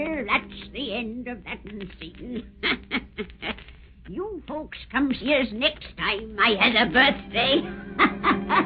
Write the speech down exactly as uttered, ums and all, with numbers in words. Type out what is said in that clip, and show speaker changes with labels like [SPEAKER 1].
[SPEAKER 1] Well, that's the end of that scene. You folks come see us next time I has a birthday.